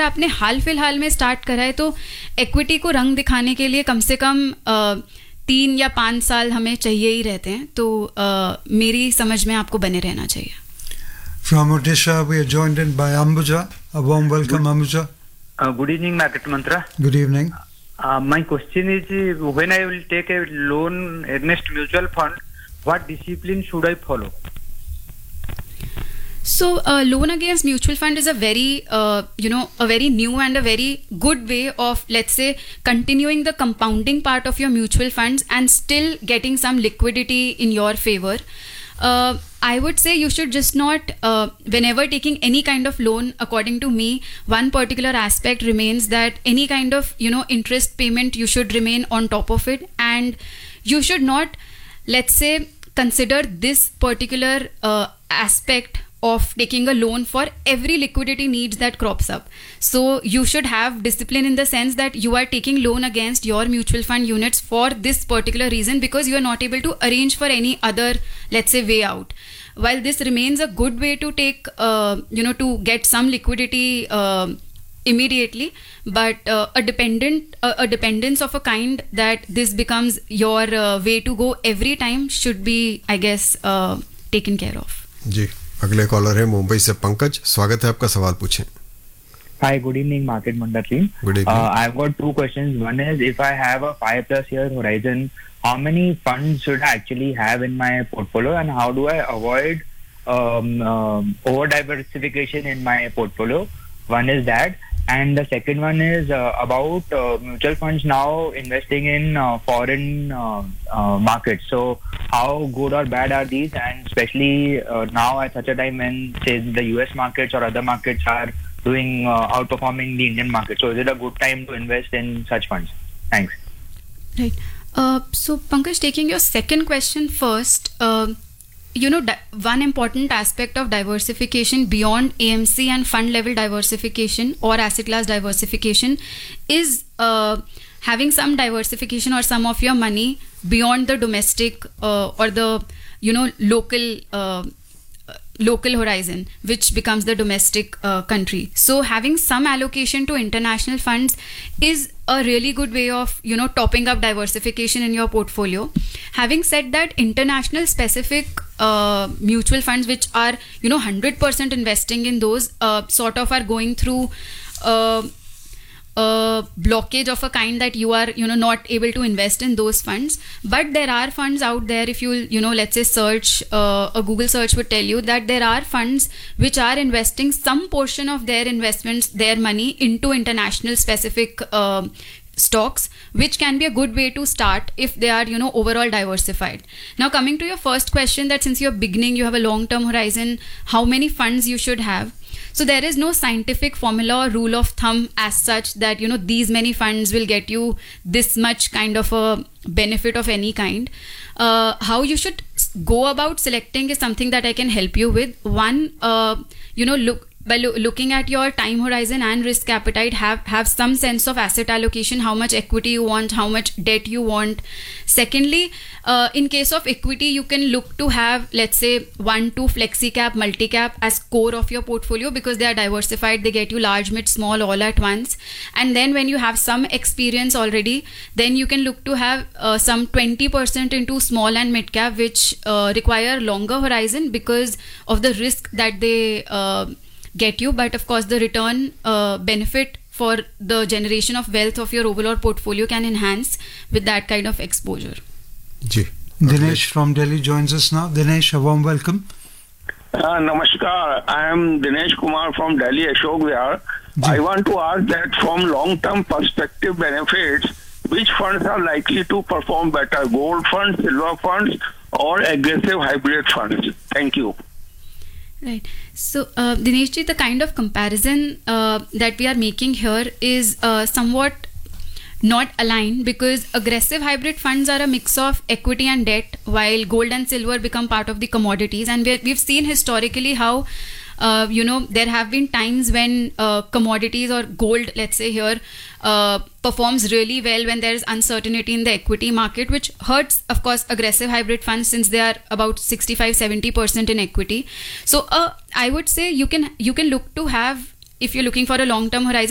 आपने हाल फिलहाल में स्टार्ट करा है तो इक्विटी को रंग दिखाने के लिए कम से कम 3 या 5 साल हमें चाहिए ही रहते हैं, तो मेरी समझ में आपको बने रहना चाहिए. From Odisha, we are joined in by Ambuja. A warm welcome, Ambuja. Good evening, Market Mantra. Good evening. My question is, when I will take a loan against mutual fund, what discipline should I follow? So, loan against mutual fund is a very, a very new and a very good way of, let's say, continuing the compounding part of your mutual funds and still getting some liquidity in your favor. I would say you should just not, whenever taking any kind of loan, according to me, one particular aspect remains that any kind of, interest payment, you should remain on top of it. And you should not, let's say, consider this particular aspect of taking a loan for every liquidity needs that crops up. So you should have discipline in the sense that you are taking loan against your mutual fund units for this particular reason because you are not able to arrange for any other, let's say, way out. While this remains a good way to take, to get some liquidity immediately, but a dependence of a kind that this becomes your way to go every time should be, I guess, taken care of. जी, अगले collar है मुंबई से पंकज. स्वागत है आपका, सवाल पूछें. Hi, good evening, Market Munda team. Good evening. I've got 2 questions. One is, if I have a 5+ year horizon, how many funds should I actually have in my portfolio, and how do I avoid over diversification in my portfolio? One is that, and the second one is about mutual funds now investing in foreign markets. So how good or bad are these, and especially now at such a time when, say, the US markets or other markets are doing outperforming the Indian market. So is it a good time to invest in such funds? Thanks. Right. So Pankaj, taking your second question first, one important aspect of diversification beyond AMC and fund level diversification or asset class diversification is having some diversification or some of your money beyond the domestic or the local horizon, which becomes the domestic country. So having some allocation to international funds is a really good way of topping up diversification in your portfolio. Having said that, international specific mutual funds which are 100% investing in those sort of are going through blockage of a kind that you are not able to invest in those funds. But there are funds out there. If you let's say search, a Google search would tell you that there are funds which are investing some portion of their investments, their money, into international specific stocks, which can be a good way to start if they are overall diversified. Now coming to your first question, that since you're beginning, you have a long-term horizon, how many funds you should have. So there is no scientific formula or rule of thumb as such that these many funds will get you this much kind of a benefit of any kind. How you should go about selecting is something that I can help you with. One, looking at your time horizon and risk appetite, have some sense of asset allocation, how much equity you want, how much debt you want. Secondly, in case of equity, you can look to have, let's say, 1-2 flexi cap, multi cap as core of your portfolio because they are diversified. They get you large, mid, small all at once. And then when you have some experience already, then you can look to have some 20% into small and mid cap, which require longer horizon because of the risk that they get you. But of course, the return benefit for the generation of wealth of your overall portfolio can enhance with that kind of exposure. Ji. Dinesh from Delhi joins us now. Dinesh, a warm welcome. Namaskar. I am Dinesh Kumar from Delhi, Ashok Vihar. I want to ask that from long-term perspective benefits, which funds are likely to perform better, gold funds, silver funds, or aggressive hybrid funds? Thank you. Right. So, Dinesh ji, the kind of comparison that we are making here is somewhat not aligned because aggressive hybrid funds are a mix of equity and debt, while gold and silver become part of the commodities. And we've seen historically how there have been times when commodities or gold, let's say here, performs really well when there is uncertainty in the equity market, which hurts, of course, aggressive hybrid funds since they are about 65-70% in equity. So I would say you can look to have, if you're looking for a long-term horizon,